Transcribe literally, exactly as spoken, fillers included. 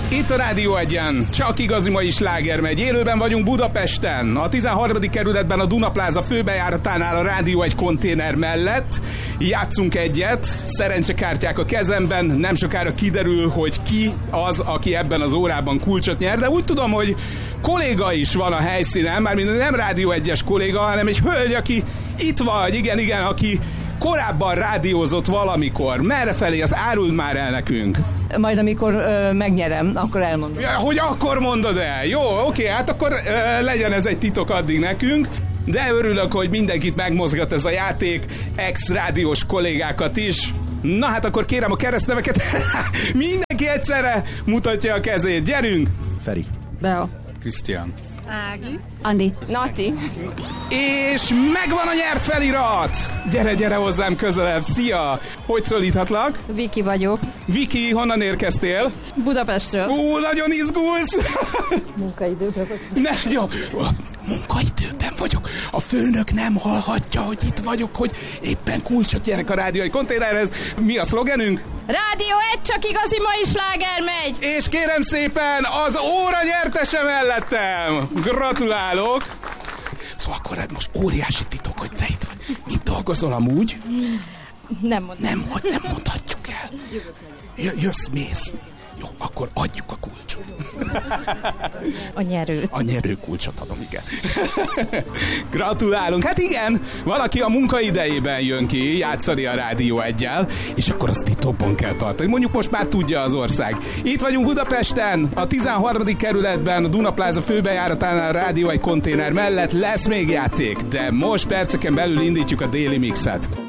Itt a Rádió Egyen, csak igazi mai sláger megy. Élőben vagyunk Budapesten, a tizenharmadik kerületben a Dunapláza főbejáratánál a Rádió Egy konténer mellett. Játszunk egyet, szerencsekártyák a kezemben, nem sokára kiderül, hogy ki az, aki ebben az órában kulcsot nyer, de úgy tudom, hogy kolléga is van a helyszínen, mármint nem Rádió Egyes kolléga, hanem egy hölgy, aki itt vagy, igen, igen, aki korábban rádiózott valamikor. Merre felé, azt áruld már el nekünk. Majd amikor ö, megnyerem, akkor elmondom. Ja, hogy akkor mondod el? Jó, oké, hát akkor ö, legyen ez egy titok addig nekünk. De örülök, hogy mindenkit megmozgat ez a játék, ex-rádiós kollégákat is. Na hát akkor kérem a keresztneveket. Mindenki egyszerre mutatja a kezét. Gyerünk! Feri. Bea. Krisztián. Ági. Andi. Nati. És megvan a nyert felirat! Gyere, gyere hozzám közelebb. Szia! Hogy szólíthatlak? Viki vagyok. Viki, honnan érkeztél? Budapestről. Ú, nagyon izgulsz! Munkaidőben vagyok. Ne, jó. Munkaidőben vagyok. A főnök nem hallhatja, hogy itt vagyok, hogy éppen kulcsot nyerek a rádiói konténerhez. Mi a szlogenünk? Rádió Egy, csak igazi mai sláger megy! És kérem szépen, az óra nyertese mellettem! Gratulálok! Szóval akkor most óriási titok, hogy te itt vagy. Mit dolgozol amúgy? Nem mondom. Nem, hogy nem mondhatjuk el. J- jössz, mész. Jó, akkor adjuk a kulcsot. A nyerőt. A nyerő kulcsot adom, igen. Gratulálunk. Hát igen, valaki a munkaidejében jön ki játszani a Rádió Eggyel, és akkor azt titokban kell tartani. Mondjuk most már tudja az ország. Itt vagyunk Budapesten, a tizenharmadik kerületben, a Dunapláza főbejáratánál a Rádió Egy konténer mellett lesz még játék, de most perceken belül indítjuk a déli mixet.